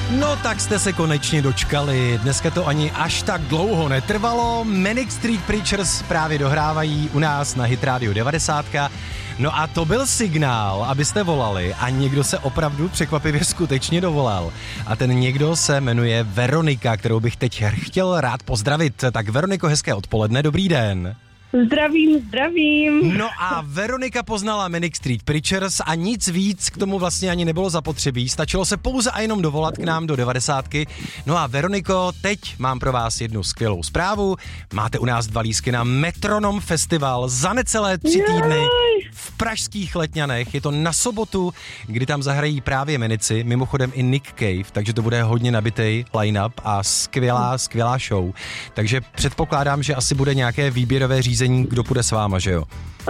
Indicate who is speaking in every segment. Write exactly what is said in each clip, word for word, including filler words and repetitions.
Speaker 1: No tak jste se konečně dočkali, dneska to ani až tak dlouho netrvalo, Manic Street Preachers právě dohrávají u nás na Hit Radio devadesát. No a to byl signál, abyste volali a někdo se opravdu překvapivě skutečně dovolal. A ten někdo se jmenuje Veronika, kterou bych teď chtěl rád pozdravit. Tak Veroniko, hezké odpoledne, dobrý den.
Speaker 2: Zdravím, zdravím.
Speaker 1: No a Veronika poznala Manic Street Preachers a nic víc k tomu vlastně ani nebylo zapotřebí. Stačilo se pouze a jenom dovolat k nám do devadesátky. No a Veroniko, teď mám pro vás jednu skvělou zprávu. Máte u nás dva lístky na Metronom Festival za necelé tři týdny v pražských Letňanech. Je to na sobotu, kdy tam zahrají právě Manici, mimochodem i Nick Cave, takže to bude hodně nabitej line-up a skvělá, skvělá show. Takže předpokládám, že asi bude nějaké výběrové řízení, kdo půjde s váma, že jo?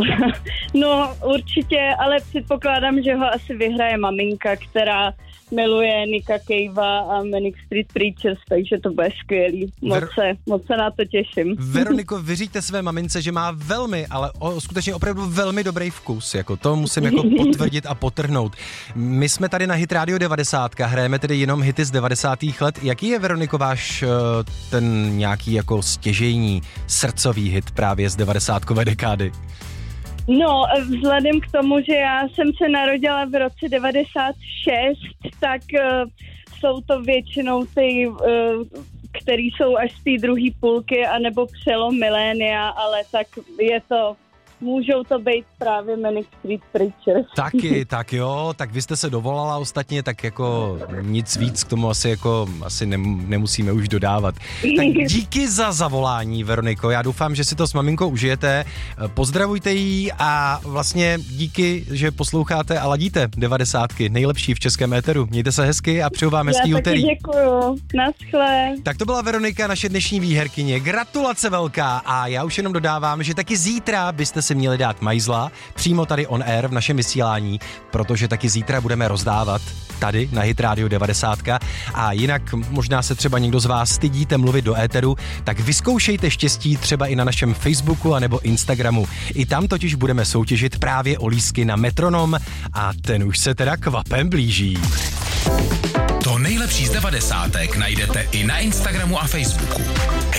Speaker 2: No určitě, ale předpokládám, že ho asi vyhraje maminka, která miluje Nicka Cavea a Manic Street Preachers, takže to bude skvělý. Moc, Ver... se, moc se na to těším.
Speaker 1: Veroniko, vyříďte své mamince, že má velmi, ale o, skutečně opravdu velmi dobrý vkus, jako to musím jako potvrdit a potrhnout. My jsme tady na Hit Radio devadesát, hrajeme tedy jenom hity z devadesátých let. Jaký je, Veroniko, váš ten nějaký jako stěžejní srdcový hit právě z devadesátkové dekády?
Speaker 2: No, vzhledem k tomu, že já jsem se narodila v roce devadesát šest, tak uh, jsou to většinou ty, uh, který jsou až z té druhé půlky, anebo přelom milénia, ale tak je to... Můžou to být právě Manic Street Preachers.
Speaker 1: Taky, tak jo, tak vy jste se dovolala ostatně, tak jako nic víc k tomu asi jako asi nemusíme už dodávat. Tak díky za zavolání, Veroniko, já doufám, že si to s maminkou užijete, pozdravujte jí a vlastně díky, že posloucháte a ladíte devadesátky, nejlepší v českém éteru. Mějte se hezky a přeju vám hezký úterý.
Speaker 2: Já taky děkuju, naschle.
Speaker 1: Tak to byla Veronika, naše dnešní výherkyně, gratulace velká a já už jenom dodávám, že taky zítra byste si měli dát majzla přímo tady on air v našem vysílání, protože taky zítra budeme rozdávat tady na Hit Radio devadesát. A jinak možná se třeba někdo z vás stydíte mluvit do éteru, tak vyzkoušejte štěstí třeba i na našem Facebooku anebo Instagramu. I tam totiž budeme soutěžit právě o lístky na Metronom a ten už se teda kvapem blíží.
Speaker 3: To nejlepší z devadesátek najdete i na Instagramu a Facebooku.